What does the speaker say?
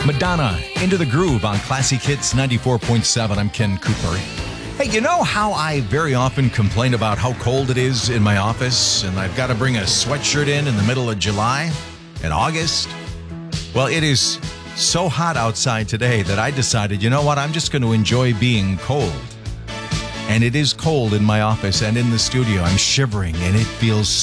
Madonna, Into the Groove on Classic Hits 94.7. I'm Ken Cooper. Hey, you know how I very often complain about how cold it is in my office and I've got to bring a sweatshirt in the middle of July and August? Well, it is so hot outside today that I decided, you know what, I'm just going to enjoy being cold. And it is cold in my office and in the studio. I'm shivering and it feels